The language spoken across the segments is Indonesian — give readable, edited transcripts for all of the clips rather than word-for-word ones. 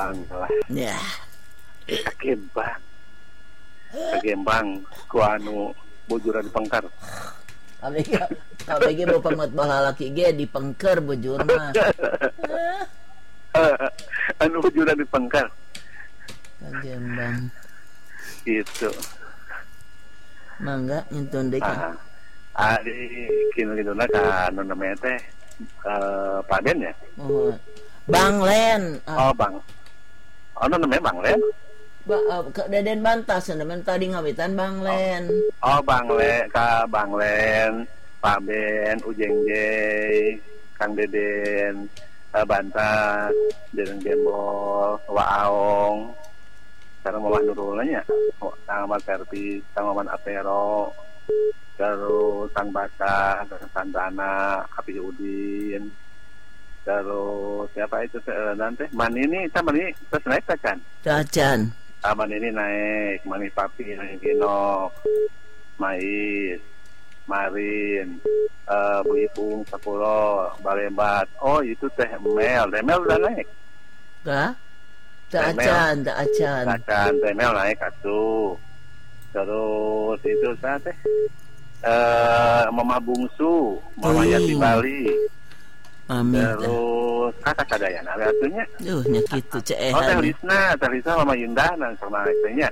lah. Ya. Kagembang ku anu bujuran di Pengker. Abg mau pamat balalaki ge di Pengker bujur mah. Anu bujuran di Pengker. Kagembang. Gitu. Mangga nyentun deui kan. Di kieu-kieuna ka anu namanya teh Paden ya. Oh. Bang Len. Bang. Anu namanya Bang Len. Ke Deden Bantas nemen tadi ngawitan Bang Len. Bang Len, Pak Ben, Ujeng Jay, Kang Deden, Bantas, Deden Gembol, Waong, sekarang Maman Nurulnya, Kang Maman Servis, Kang Maman Apero, terus Kang Bata, Kang Santana, Happy Udin, terus siapa itu nanti? Manini, sama ini terus naik kan? Cacan. Taman ini naik, Mani Papi, naik Ginok, Mais, Marin, Bu Ipung, Sapulo, Balembat. Oh itu teh Mel udah naik. Kah? Cacan. Teh Mel naik atuh. Terus itu saya teh Mama Bungsu, Mama Yati Bali. Amin. Terus kakak sadayana atunya. Nya kitu ceehan. Teh Lisna Mama Yundah dan sama istrinya.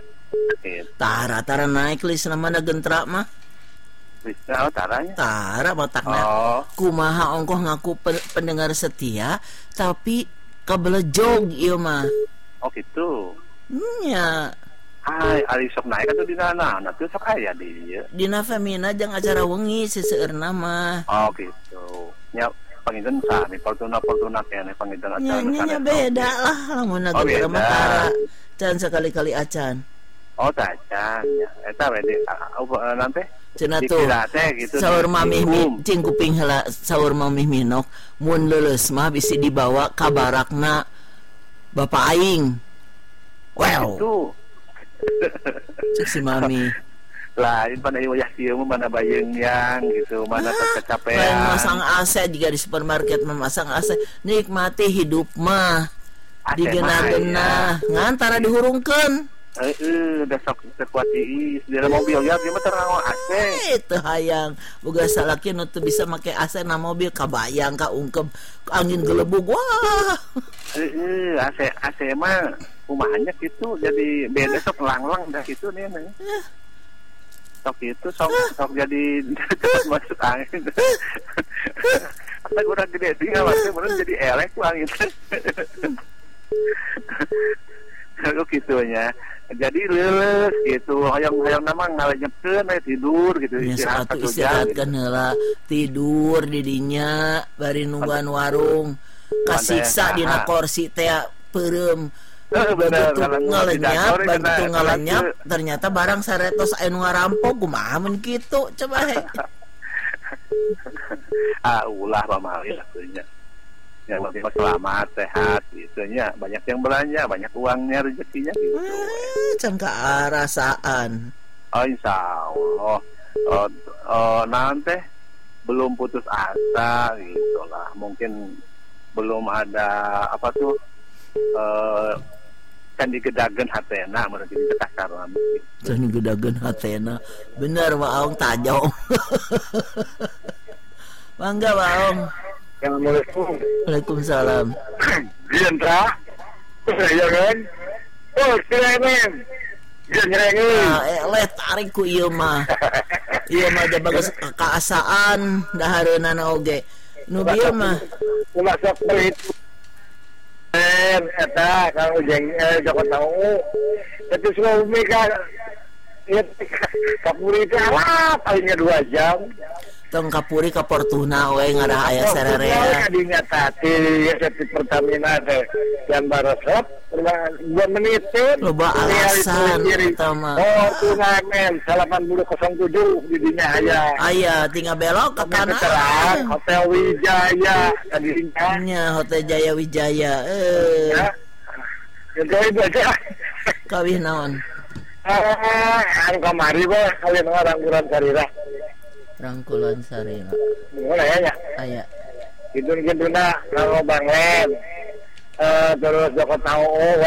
Tara naik Lisna mana gentra mah. Lisna taranya. Tara batakna. Kumaha ongkoh ngaku pendengar setia tapi kabelejog ieu mah. Oh gitu. Nya. Ari sok naik atuh dina na teu sok aya di ieu. Dina Femina jeung acara wengi seseueurna mah. Oh gitu. Nya panginten sami Fortuna kene panginten acan. Nya beda lah lamun nagara Matara. Can sekali-kali acan. Oh tacan ya. Eta we nanti cenah tuh gitu, saur mamih cing kuping heula saur mamih minok mun leuleus mah bisi dibawa ka barakna Bapak aing. Wow. Itu. Cek si mami. Lain pada wayah kieu mah mana bayeung yang gitu, mana kecapean. Lain masang AC juga di supermarket memasang AC, nikmati hidup mah. Digena-gena, ngantara dihurungkeun. Udah sok sekuat iis di mobil ya gimana terang AC. Itu hayang boga salaki nu teu bisa make AC na mobil kabayang ka ungkep angin gelebug wah. AC mah kumahanya gitu jadi beda sok lang-lang dah gitu nih. Sok itu sok jadi masuk angin. Apa kurang gede sih masih bener jadi elek angin. Kalau gitunya jadi leles gitu hayang nama ngalenyepkeun tidur gitu istirahatkan heula tidur di dinya bari nungguan warung kasiksa dina kursi teh peureum begitu ngalenyap ternyata barang saretos aya nu ngarampok kumaha mun kitu coba he ulah pamali atunya ya selamat sehat gitunya banyak yang belanja banyak uangnya rezekinya gitu can kearasaan insyaallah nanti belum putus asa gitulah mungkin belum ada apa tuh kan digedagen hatena mun jadi tekakar can digedagen hatena bener waong tajong mangga waong. Assalamualaikum. Waalaikumsalam. Jentra. Ya kan? Oh, silakan. Eleh tarik ku ieu mah. Ieu mah da bagus kaasaan dahareunana oge. Nu bieu mah masak pelit. Eta Kang Ujeng Joko tahu. Itu semua mereka kapuri itu palingnya 2 jam. Tong kapuri ka Fortuna we ngadah aya sararea. Kadinya tadi seperti Pertamina teh yang barosop 2 menit loba alasan eta mah. Fortuna men 8007 di dinya aya tinggal belok ke kanan. Hotel Wijaya kadinya. Nya Hotel Jaya Wijaya. Jadi aja. Kawih naon? Anu kamari bae kalian orang-orang sarira. Rangkulan sarina. Mana ya? Aya. Gitu-gituna kalau Bang Len. Terus Joko tahu